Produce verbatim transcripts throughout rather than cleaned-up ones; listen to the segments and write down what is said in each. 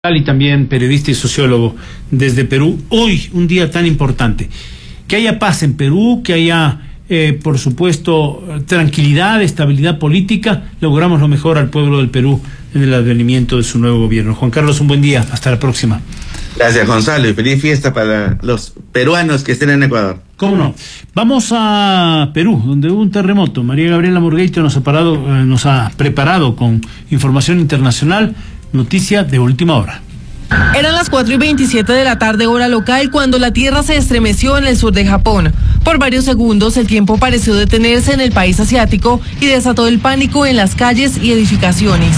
Y también periodista y sociólogo desde Perú. Hoy, un día tan importante. Que haya paz en Perú, que haya, eh, por supuesto, tranquilidad, estabilidad política. Logramos lo mejor al pueblo del Perú en el advenimiento de su nuevo gobierno. Juan Carlos, un buen día. Hasta la próxima. Gracias, Gonzalo, y feliz fiesta para los peruanos que estén en Ecuador. ¿Cómo no? Vamos a Perú, donde hubo un terremoto. María Gabriela Murgueito nos ha, parado, eh, nos ha preparado con información internacional. Noticia de última hora. Eran las cuatro y veintisiete de la tarde hora local cuando la tierra se estremeció en el sur de Japón. Por varios segundos el tiempo pareció detenerse en el país asiático y desató el pánico en las calles y edificaciones.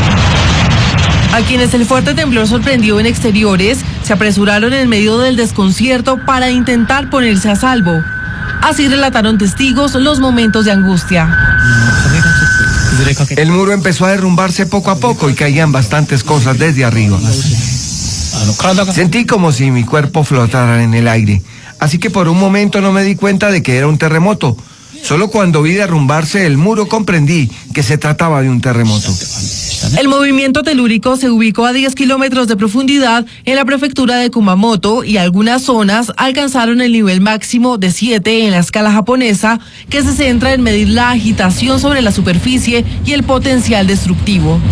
A quienes el fuerte temblor sorprendió en exteriores, se apresuraron en medio del desconcierto para intentar ponerse a salvo. Así relataron testigos los momentos de angustia. El muro empezó a derrumbarse poco a poco y caían bastantes cosas desde arriba. Sentí como si mi cuerpo flotara en el aire, así que por un momento no me di cuenta de que era un terremoto. Solo cuando vi derrumbarse el muro comprendí que se trataba de un terremoto. El movimiento telúrico se ubicó a diez kilómetros de profundidad en la prefectura de Kumamoto y algunas zonas alcanzaron el nivel máximo de siete en la escala japonesa, que se centra en medir la agitación sobre la superficie y el potencial destructivo.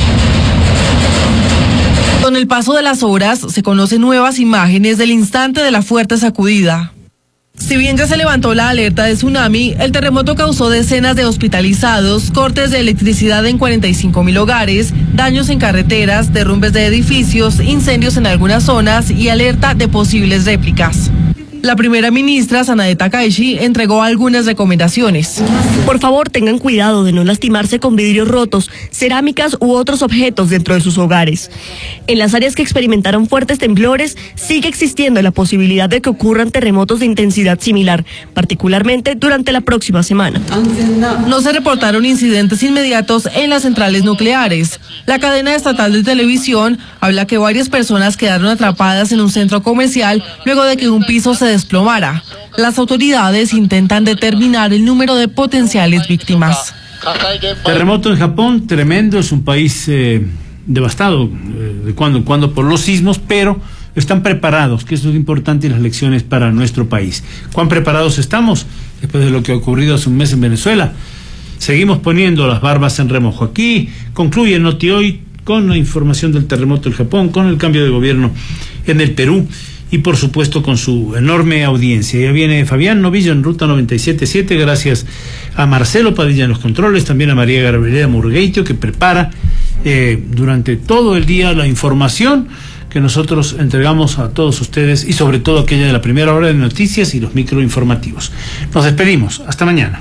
Con el paso de las horas se conocen nuevas imágenes del instante de la fuerte sacudida. Si bien ya se levantó la alerta de tsunami, el terremoto causó decenas de hospitalizados, cortes de electricidad en cuarenta y cinco mil hogares, daños en carreteras, derrumbes de edificios, incendios en algunas zonas y alerta de posibles réplicas. La primera ministra, Sanae Takaichi, entregó algunas recomendaciones. Por favor, tengan cuidado de no lastimarse con vidrios rotos, cerámicas u otros objetos dentro de sus hogares. En las áreas que experimentaron fuertes temblores, sigue existiendo la posibilidad de que ocurran terremotos de intensidad similar, particularmente durante la próxima semana. No se reportaron incidentes inmediatos en las centrales nucleares. La cadena estatal de televisión habla que varias personas quedaron atrapadas en un centro comercial luego de que un piso se desplomara. Las autoridades intentan determinar el número de potenciales víctimas. Terremoto en Japón, tremendo, es un país eh, devastado eh, de cuando en cuando por los sismos, pero están preparados, que eso es importante en las lecciones para nuestro país. ¿Cuán preparados estamos después de lo que ha ocurrido hace un mes en Venezuela? Seguimos poniendo las barbas en remojo. Aquí concluye Noti Hoy con la información del terremoto en Japón, con el cambio de gobierno en el Perú y por supuesto con su enorme audiencia. Ya viene Fabián Novillo en Ruta noventa y siete punto siete, gracias a Marcelo Padilla en los controles, también a María Gabriela Murgueito, que prepara eh, durante todo el día la información que nosotros entregamos a todos ustedes y sobre todo aquella de la primera hora de noticias y los microinformativos. Nos despedimos, hasta mañana.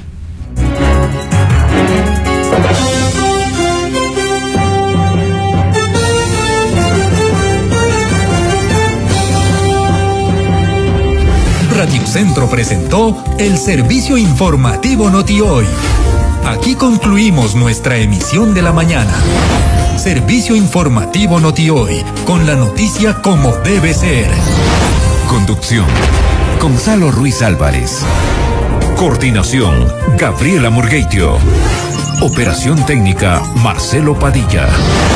Radio Centro presentó el servicio informativo Noti Hoy. Aquí concluimos nuestra emisión de la mañana. Servicio informativo Noti Hoy, con la noticia como debe ser. Conducción: Gonzalo Ruiz Álvarez. Coordinación: Gabriela Murgueitio. Operación técnica: Marcelo Padilla.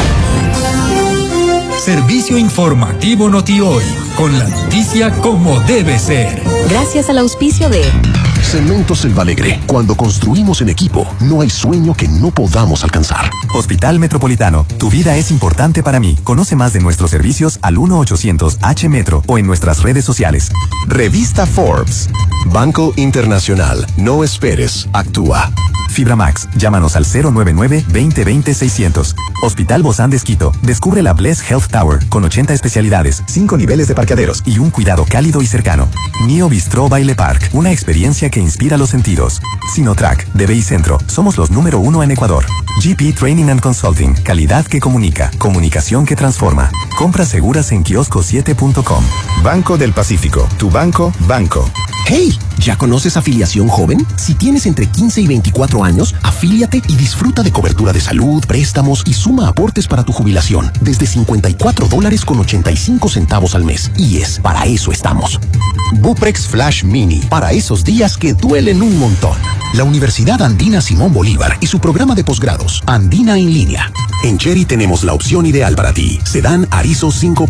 Servicio informativo Noti Hoy, con la noticia como debe ser. Gracias al auspicio de Cementos El Alegre. Cuando construimos en equipo, no hay sueño que no podamos alcanzar. Hospital Metropolitano. Tu vida es importante para mí. Conoce más de nuestros servicios al uno ochocientos H Metro o en nuestras redes sociales. Revista Forbes. Banco Internacional. No esperes. Actúa. Fibra Max. Llámanos al cero nueve nueve, veinte veinte, seiscientos. Hospital Bozán de Esquito. Descubre la Bless Health Tower con ochenta especialidades, cinco niveles de parqueaderos y un cuidado cálido y cercano. Nio Bistro Baile Park. Una experiencia que inspira los sentidos. Sinotrack. D B I Centro. Somos los número uno en Ecuador. G P Training and Consulting. Calidad que comunica. Comunicación que transforma. Compras seguras en kiosco siete punto com. Banco del Pacífico. Tu banco, banco. Hey, ¿ya conoces Afiliación Joven? Si tienes entre quince y veinticuatro años, afíliate y disfruta de cobertura de salud, préstamos y suma aportes para tu jubilación desde cincuenta y cuatro dólares con ochenta y cinco centavos al mes. Y es, para eso estamos. Buprex Flash Mini, para esos días que duelen un montón. La Universidad Andina Simón Bolívar y su programa de posgrados, Andina en línea. En Chery tenemos la opción ideal para ti. Sedán Arizo cinco